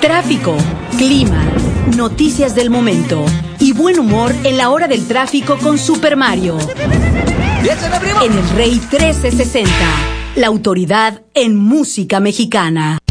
Tráfico, clima, noticias del momento y buen humor en la hora del tráfico con Super Mario. En el Rey 1360, la autoridad en música mexicana.